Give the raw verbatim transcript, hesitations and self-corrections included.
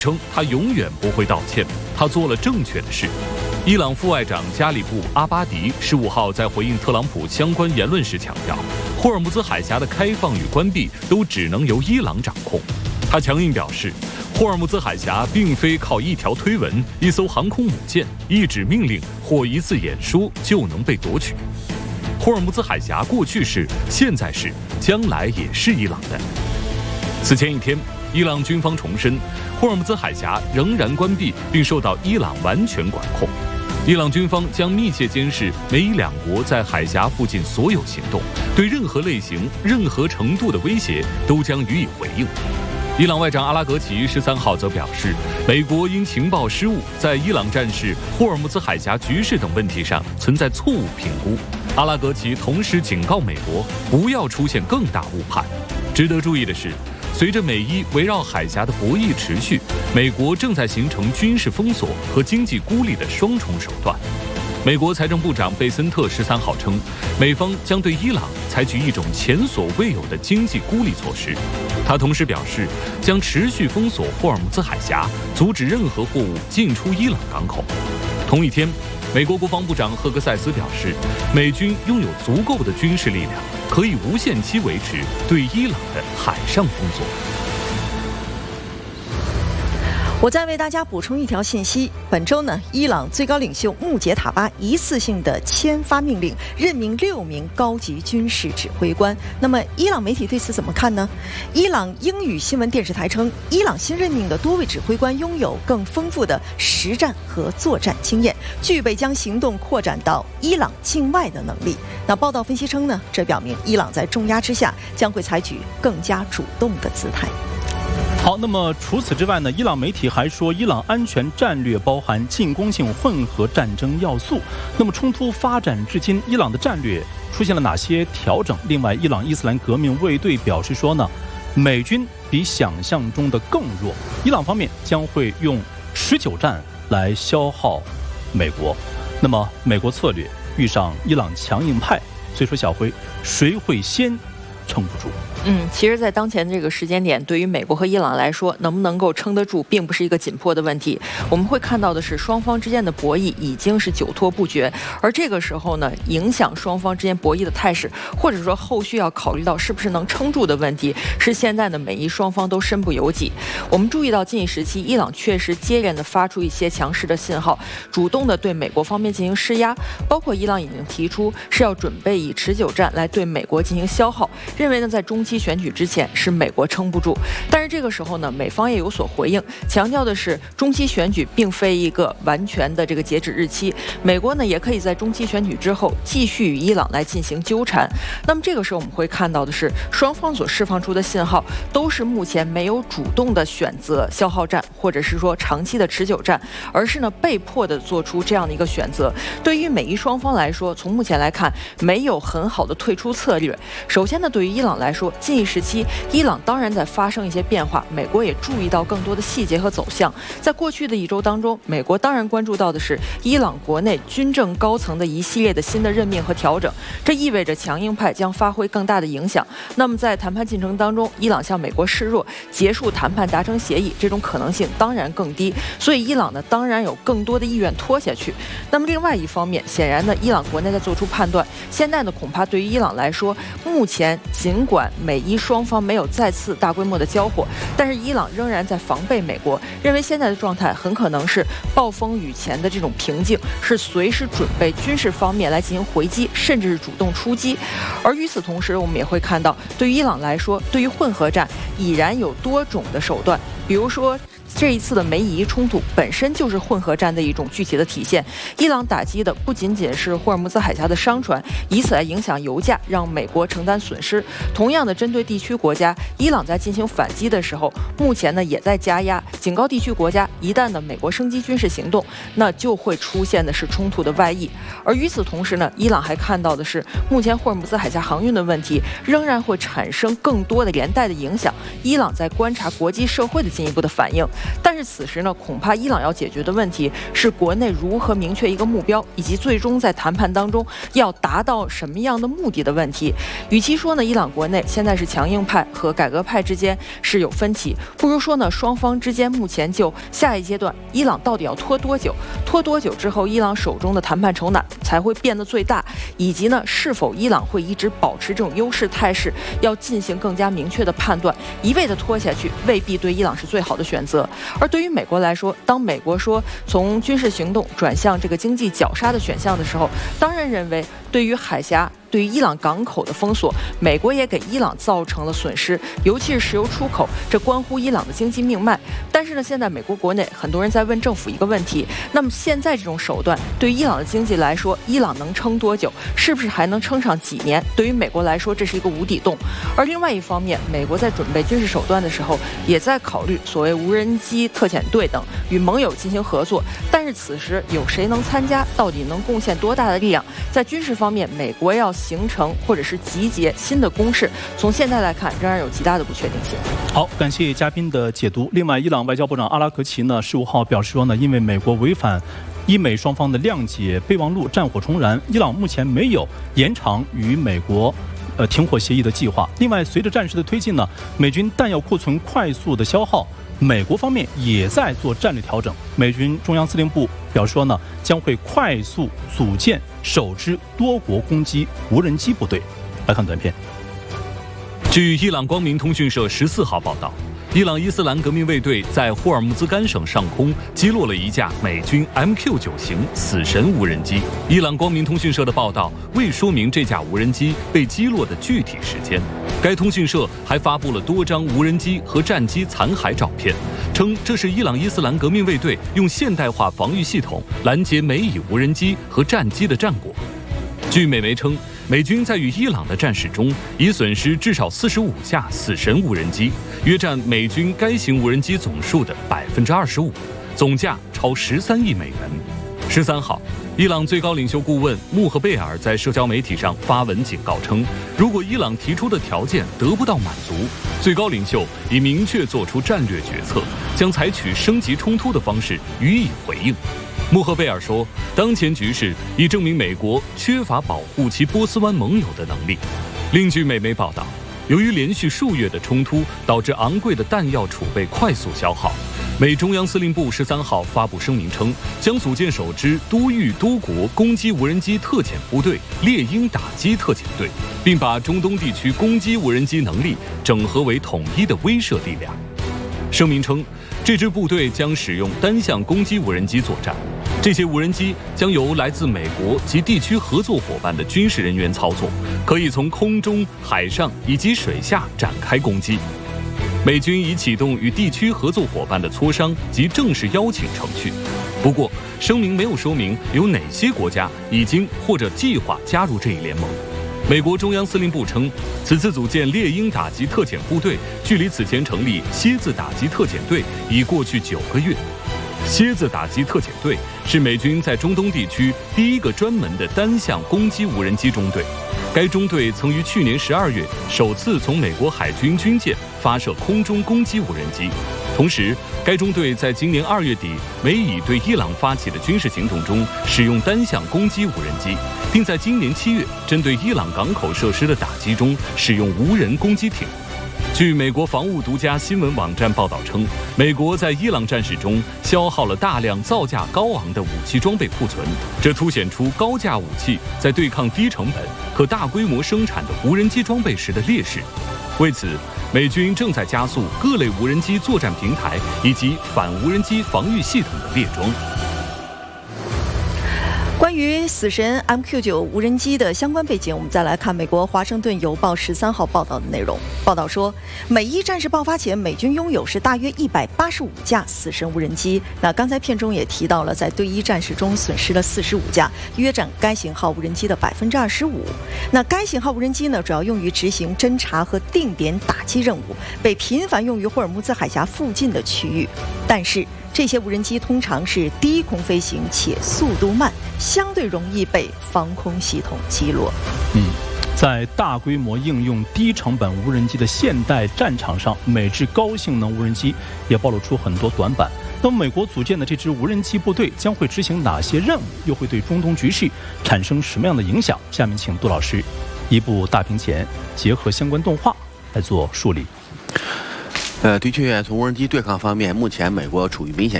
称他永远不会道歉，他做了正确的事。伊朗副外长加里布·阿巴迪十五号在回应特朗普相关言论时强调，霍尔木兹海峡的开放与关闭都只能由伊朗掌控。他强硬表示，霍尔木兹海峡并非靠一条推文、一艘航空母舰、一纸命令或一次演说就能被夺取。霍尔木兹海峡过去是、现在是、将来也是伊朗的。此前一天，伊朗军方重申，霍尔木兹海峡仍然关闭并受到伊朗完全管控。伊朗军方将密切监视美伊两国在海峡附近所有行动，对任何类型、任何程度的威胁都将予以回应。伊朗外长阿拉格齐十三号则表示，美国因情报失误，在伊朗战事、霍尔木兹海峡局势等问题上存在错误评估。阿拉格齐同时警告美国，不要出现更大误判。值得注意的是，随着美伊围绕海峡的博弈持续，美国正在形成军事封锁和经济孤立的双重手段。美国财政部长贝森特十三号称，美方将对伊朗采取一种前所未有的经济孤立措施。他同时表示，将持续封锁霍尔木兹海峡，阻止任何货物进出伊朗港口。同一天，美国国防部长赫格塞斯表示，美军拥有足够的军事力量，可以无限期维持对伊朗的海上封锁。 我再为大家补充一条信息：本周呢，伊朗最高领袖穆杰塔巴一次性的签发命令，任命六名高级军事指挥官。那么，伊朗媒体对此怎么看呢？伊朗英语新闻电视台称，伊朗新任命的多位指挥官拥有更丰富的实战和作战经验，具备将行动扩展到伊朗境外的能力。那报道分析称呢，这表明伊朗在重压之下将会采取更加主动的姿态。 好，那么除此之外呢，伊朗媒体还说，伊朗安全战略包含进攻性混合战争要素。那么冲突发展至今，伊朗的战略出现了哪些调整？另外，伊朗伊斯兰革命卫队表示说呢，美军比想象中的更弱，伊朗方面将会用持久战来消耗美国。那么美国策略遇上伊朗强硬派，所以说小辉，谁会先撑不住？ 嗯，其实，在当前这个时间点，对于美国和伊朗来说，能不能够撑得住，并不是一个紧迫的问题。我们会看到的是，双方之间的博弈已经是久拖不决，而这个时候呢，影响双方之间博弈的态势，或者说后续要考虑到是不是能撑住的问题，是现在的美伊双方都身不由己。我们注意到，近一时期，伊朗确实接连的发出一些强势的信号，主动的对美国方面进行施压，包括伊朗已经提出是要准备以持久战来对美国进行消耗，认为呢，在中期选举之前是美国撑不住。但是这个时候呢，美方也有所回应，强调的是中期选举并非一个完全的这个截止日期，美国呢也可以在中期选举之后继续与伊朗来进行纠缠。那么这个时候我们会看到的是，双方所释放出的信号都是目前没有主动的选择消耗战，或者是说长期的持久战，而是呢被迫的做出这样的一个选择。对于美伊双方来说，从目前来看没有很好的退出策略。首先呢，对于伊朗来说，近一时期伊朗当然在发生一些变化，美国也注意到更多的细节和走向。在过去的一周当中，美国当然关注到的是伊朗国内军政高层的一系列的新的任命和调整，这意味着强硬派将发挥更大的影响。那么在谈判进程当中，伊朗向美国示弱，结束谈判达成协议，这种可能性当然更低，所以伊朗呢当然有更多的意愿拖下去。那么另外一方面，显然呢伊朗国内在做出判断，现在呢恐怕对于伊朗来说，目前尽管美伊双方没有再次大规模的交火，但是伊朗仍然在防备美国，认为现在的状态很可能是暴风雨前的这种平静，是随时准备军事方面来进行回击，甚至是主动出击。而与此同时，我们也会看到，对于伊朗来说，对于混合战已然有多种的手段，比如说这一次的美以冲突本身就是混合战的一种具体的体现。伊朗打击的不仅仅是霍尔木兹海峡的商船，以此来影响油价，让美国承担损失。同样的，针对地区国家，伊朗在进行反击的时候，目前呢也在加压，警告地区国家，一旦呢美国升级军事行动，那就会出现的是冲突的外溢。而与此同时呢，伊朗还看到的是，目前霍尔木兹海峡航运的问题仍然会产生更多的连带的影响。伊朗在观察国际社会的进一步的反应。 但是此时呢，恐怕伊朗要解决的问题是国内如何明确一个目标，以及最终在谈判当中要达到什么样的目的的问题。与其说呢，伊朗国内现在是强硬派和改革派之间是有分歧，不如说呢，双方之间目前就下一阶段伊朗到底要拖多久，拖多久之后伊朗手中的谈判筹码才会变得最大，以及呢，是否伊朗会一直保持这种优势态势，要进行更加明确的判断。一味的拖下去未必对伊朗是最好的选择。而对于美国来说，当美国说从军事行动转向这个经济绞杀的选项的时候，当然认为对于海峡对于伊朗港口的封锁，美国也给伊朗造成了损失，尤其是石油出口，这关乎伊朗的经济命脉。但是呢，现在美国国内很多人在问政府一个问题，那么现在这种手段对于伊朗的经济来说，伊朗能撑多久？是不是还能撑上几年？对于美国来说，这是一个无底洞。而另外一方面，美国在准备军事手段的时候，也在考虑所谓无人机特遣队等与盟友进行合作。但是此时有谁能参加，到底能贡献多大的力量？在军事方面，美国要形成或者是集结新的攻势，从现在来看仍然有极大的不确定性。 好，感谢嘉宾的解读。另外，伊朗外交部长阿拉格齐呢十五号表示说呢，因为美国违反伊美双方的谅解备忘录，战火重燃，伊朗目前没有延长与美国呃停火协议的计划。另外，随着战事的推进呢，美军弹药库存快速的消耗，美国方面也在做战略调整。美军中央司令部表示说呢，将会快速组建首支多国攻击无人机部队。来看短片。 据伊朗光明通讯社十四号报道，伊朗伊斯兰革命卫队在霍尔木兹干省上空击落了一架美军 M Q 九 型死神无人机。伊朗光明通讯社的报道未说明这架无人机被击落的具体时间。该通讯社还发布了多张无人机和战机残骸照片，称这是伊朗伊斯兰革命卫队用现代化防御系统拦截美以无人机和战机的战果。据美媒称，美军在与伊朗的战事中已损失至少四十五架死神无人机，约占美军该型无人机总数的百分之二十五，总价超十三亿美元。十三号，伊朗最高领袖顾问穆赫贝尔在社交媒体上发文警告称，如果伊朗提出的条件得不到满足，最高领袖已明确做出战略决策，将采取升级冲突的方式予以回应。穆赫贝尔说，当前局势已证明美国缺乏保护其波斯湾盟友的能力。另据美媒报道，由于连续数月的冲突导致昂贵的弹药储备快速消耗，美中央司令部十三号发布声明称，将组建首支多域多国攻击无人机特遣部队猎鹰打击特遣队，并把中东地区攻击无人机能力整合为统一的威慑力量。声明称，这支部队将使用单向攻击无人机作战，这些无人机将由来自美国及地区合作伙伴的军事人员操作，可以从空中、海上以及水下展开攻击。美军已启动与地区合作伙伴的磋商及正式邀请程序。不过，声明没有说明有哪些国家已经或者计划加入这一联盟。美国中央司令部称，此次组建猎鹰打击特遣部队，距离此前成立蝎子打击特遣队已过去九个月。蝎子打击特遣队是美军在中东地区第一个专门的单向攻击无人机中队。该中队曾于去年十二月首次从美国海军军舰发射空中攻击无人机。同时，该中队在今年二月底美以对伊朗发起的军事行动中使用单向攻击无人机，并在今年七月针对伊朗港口设施的打击中使用无人攻击艇。据美国防务独家新闻网站报道称，美国在伊朗战事中消耗了大量造价高昂的武器装备库存，这凸显出高价武器在对抗低成本、可大规模生产的无人机装备时的劣势。为此，美军正在加速各类无人机作战平台以及反无人机防御系统的列装。 关于死神 M Q 九 无人机的相关背景，我们再来看美国《华盛顿邮报》十三号报道的内容。报道说，美伊战事爆发前，美军拥有是大约一百八十五架死神无人机。那刚才片中也提到了，在对伊战事中损失了四十五架，约占该型号无人机的百分之二十五。那该型号无人机呢，主要用于执行侦察和定点打击任务，被频繁用于霍尔木兹海峡附近的区域。但是，这些无人机通常是低空飞行且速度慢，相对容易被防空系统击落。 嗯， 在大规模应用低成本无人机的现代战场上，美制高性能无人机也暴露出很多短板。那么，美国组建的这支无人机部队将会执行哪些任务？又会对中东局势产生什么样的影响？下面请杜老师一部大屏前结合相关动画来做梳理。 呃，的确，从无人机对抗方面，目前美国处于明显